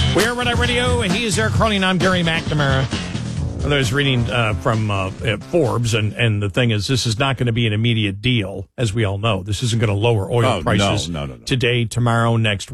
We're Red Eye Radio. He is Eric Carling. I'm Gary McNamara. I was reading from Forbes, and the thing is, this is not going to be an immediate deal, as we all know. This isn't going to lower oil prices no. today, tomorrow, next